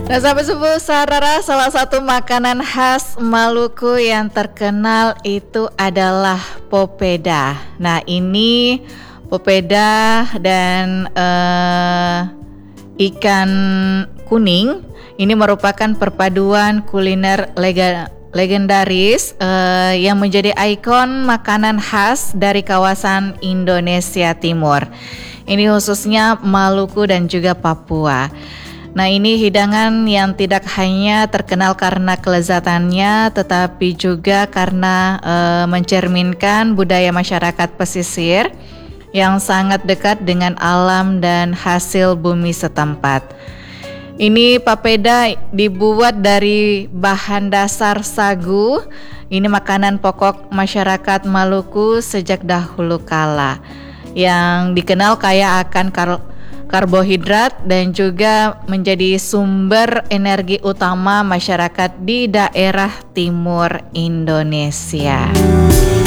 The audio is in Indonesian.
Nah, sahabat subuh sarara, salah satu makanan khas Maluku yang terkenal itu adalah popeda. Nah, ini popeda dan ikan kuning ini merupakan perpaduan kuliner legendaris yang menjadi ikon makanan khas dari kawasan Indonesia Timur. Ini khususnya Maluku dan juga Papua. Nah, ini hidangan yang tidak hanya terkenal karena kelezatannya, tetapi juga karena mencerminkan budaya masyarakat pesisir yang sangat dekat dengan alam dan hasil bumi setempat. Ini papeda dibuat dari bahan dasar sagu. Ini makanan pokok masyarakat Maluku sejak dahulu kala, yang dikenal kaya akan karbohidrat dan juga menjadi sumber energi utama masyarakat di daerah timur Indonesia.